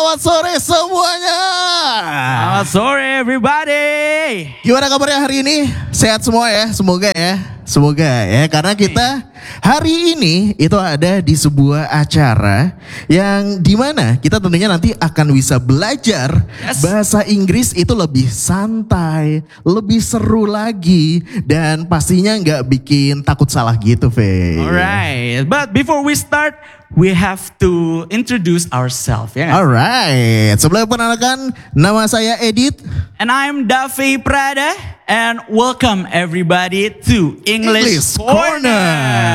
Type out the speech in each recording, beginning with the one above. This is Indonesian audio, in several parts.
Selamat sore semuanya. Selamat sore everybody. Gimana kabarnya hari ini? Sehat semua ya? Semoga ya. Karena kita hari ini itu ada di sebuah acara yang dimana kita tentunya nanti akan bisa belajar bahasa Inggris itu lebih santai, lebih seru lagi, dan pastinya nggak bikin takut salah gitu, Fe. Alright, but before we start, we have to introduce ourselves, ya. Alright, sebelum perkenalkan, nama saya Edit. And I'm Davi Prada, and welcome everybody to English Corner.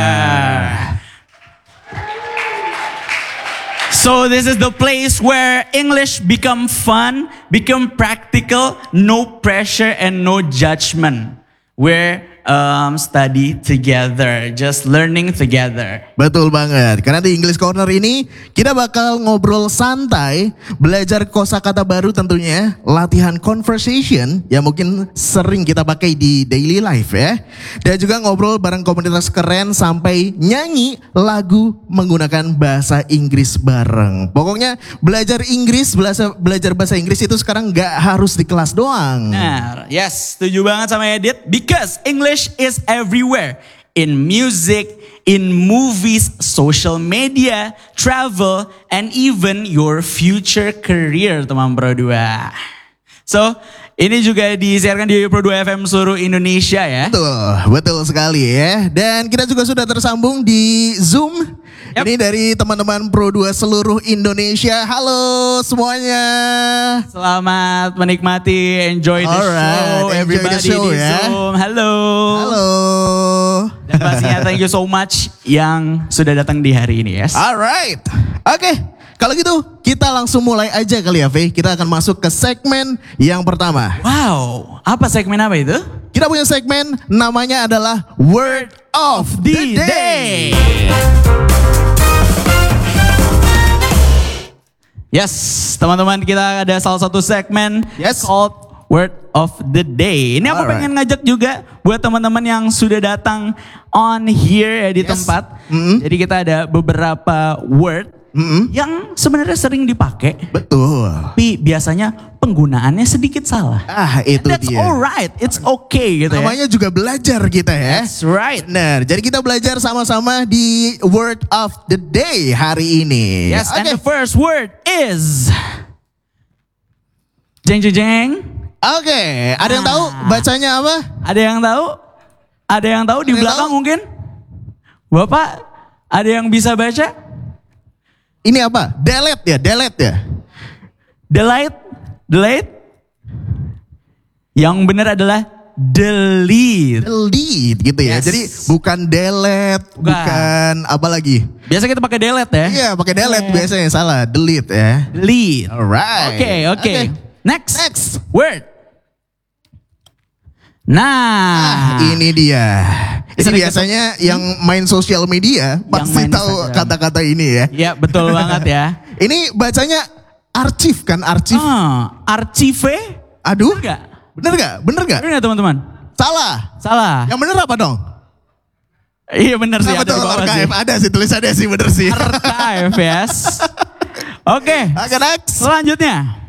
So this is the place where English become fun, become practical, no pressure and no judgment. Where study together, just learning together. Betul banget, karena di English Corner ini kita bakal ngobrol santai, belajar kosakata baru tentunya, latihan conversation yang mungkin sering kita pakai di daily life ya. Dan juga ngobrol bareng komunitas keren sampai nyanyi lagu menggunakan bahasa Inggris bareng. Pokoknya belajar Inggris, belajar bahasa Inggris itu sekarang gak harus di kelas doang. Nah, yes, setuju banget sama Edit, because English is everywhere. In music, in movies, social media, travel, and even your future career, teman Pro 2. So, ini juga disiarkan di Pro 2 FM seluruh Indonesia ya. Betul sekali ya. Dan kita juga sudah tersambung di Zoom. Yep. Ini dari teman-teman Pro 2 seluruh Indonesia. Halo semuanya. Selamat menikmati, enjoy the show. Everybody di Zoom. Halo. Dan pastinya thank you so much yang sudah datang di hari ini, yes. Alright. Oke, kalau gitu kita langsung mulai aja kali ya, Faye. Kita akan masuk ke segmen yang pertama. Wow, apa segmen apa itu? Kita punya segmen namanya adalah Word of the Day. Yes, teman-teman, kita ada salah satu segmen called Word of the Day. Ini aku pengen ngajak juga buat teman-teman yang sudah datang on here ya di tempat. Jadi kita ada beberapa word yang sebenarnya sering dipakai. Betul. Tapi biasanya penggunaannya sedikit salah. Itu that's dia. Alright, it's okay gitu. Namanya juga belajar kita ya. That's right. Benar, jadi kita belajar sama-sama di Word of the Day hari ini. Yes, and the first word is jeng jeng jeng. Oke, ada yang tahu bacanya apa? Ada yang tahu? Ada yang tahu di belakang mungkin? Bapak, ada yang bisa baca? Ini apa? Delete ya. Delete. Yang benar adalah delete. Delete gitu ya. Jadi bukan delete, bukan apa lagi? Biasa kita pakai delete ya? Iya, pakai delete biasanya, salah. Delete ya. Delete. Alright. Oke. Next word. Nah, ini dia. Ini biasanya yang main sosial media pasti tahu kata-kata ini ya. Iya, betul banget ya. Ini bacanya archive kan, archive. Archive? Aduh. Bener gak teman-teman? Salah. Yang bener apa dong? Iya bener sih. Betul, archive sih. Ada sih tulisannya sih, bener sih. Archive, yes. Oke, next. Selanjutnya.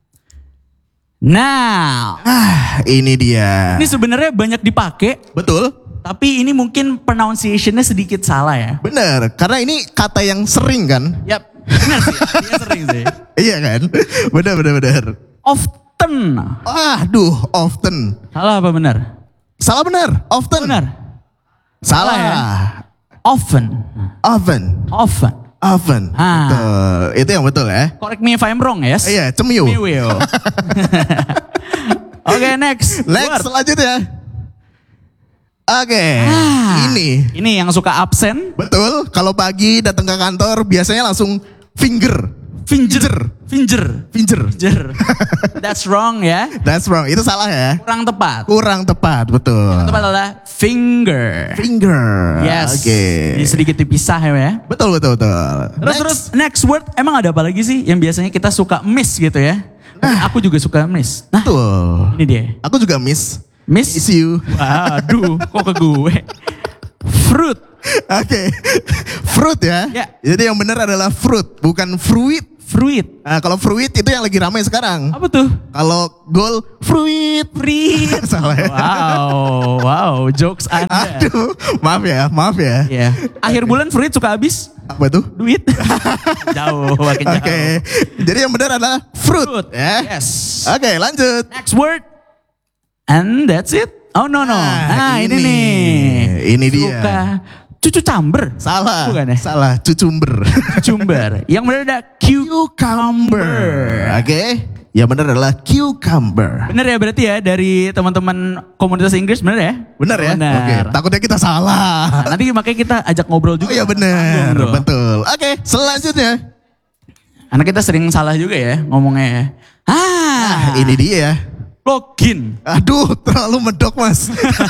Nah, ini dia. Ini sebenarnya banyak dipakai. Betul. Tapi ini mungkin pronunciation-nya sedikit salah ya. Bener, karena ini kata yang sering kan. Yap, bener sih. Dia sering sih. Iya kan? Bener. Often. Often. Salah apa benar? Salah benar, often. Benar. Salah ya? Often. Betul. Itu yang betul ya. Correct me if I'm wrong, yes? Iya, cemiu. Oke, next selanjutnya. Oke, ini yang suka absen. Betul, kalau pagi datang ke kantor biasanya langsung finger. That's wrong ya. That's wrong, itu salah ya. Kurang tepat, betul. Yang tepat adalah finger. Yes. Oke. Ini sedikit dipisah ya. Betul. Terus next word, emang ada apa lagi sih yang biasanya kita suka miss gitu ya? Aku juga suka miss. Nah, betul. Ini dia. Aku juga miss you. Waduh, kok ke gue? Fruit. Oke. Fruit ya. Jadi yang benar adalah fruit, bukan fruit. Fruit. Nah, kalau fruit itu yang lagi ramai sekarang. Apa tuh? Kalau goal fruit. Fruit. Salah ya. Wow, jokes Anda. Aduh, maaf ya. Iya. Akhir bulan fruit suka habis Apa tuh? duit. Jauh, makin jauh. Oke. Jadi yang benar adalah fruit. Fruit. Ya. Yes. Oke, lanjut. Next word. And that's it. Oh no. Nah, ini nih. Ini dia. Suka cucu camber. Salah. Bukan ya? Salah, cucumber. Cucumber. Yang benar ada cucumber. Oke. Yang benar adalah cucumber. Bener ya berarti ya dari teman-teman komunitas Inggris bener ya? Benar ya? Benar. Oke. Takutnya kita salah. Nah, nanti makanya kita ajak ngobrol Oh juga. iya benar. Panggung tuh. Betul. Oke, selanjutnya. Karena kita sering salah juga ya ngomongnya ya. Ini dia. Login. Aduh, terlalu medok mas.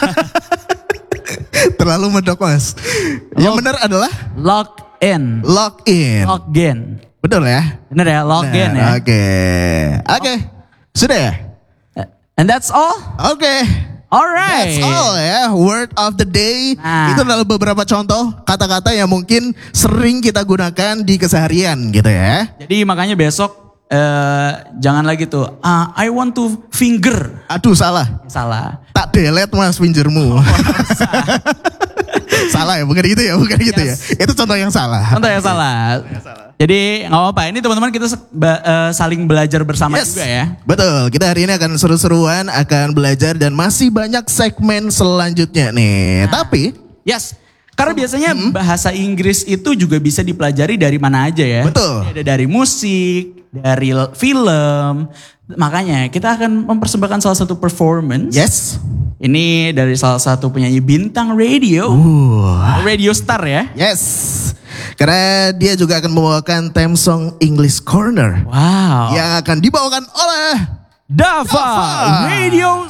Terlalu medok mas. Yang benar adalah Login. login. Login. Betul ya? Bener ya login ya. Oke. Sudah ya? And that's all? Oke. Alright. That's all ya. Word of the day. Nah. Itu adalah beberapa contoh kata-kata yang mungkin sering kita gunakan di keseharian gitu ya. Jadi makanya besok jangan lagi tuh. I want to finger. Aduh salah. Salah. Tak delete mas fingermu. Salah ya, bukan gitu ya, bukan gitu ya. Itu contoh yang salah. Contoh yang salah. Jadi nggak apa-apa. Ini teman-teman kita saling belajar bersama Yes, juga ya. betul. Kita hari ini akan seru-seruan, akan belajar dan masih banyak segmen selanjutnya nih. Tapi, Yes. Karena biasanya bahasa Inggris itu juga bisa dipelajari dari mana aja ya. Betul. Ada dari musik, dari film. Makanya kita akan mempersembahkan salah satu performance. yes. Ini dari salah satu penyanyi bintang radio. Radio Star ya. Yes. Karena dia juga akan membawakan theme song English Corner. Wow. Yang akan dibawakan oleh Dava. Radio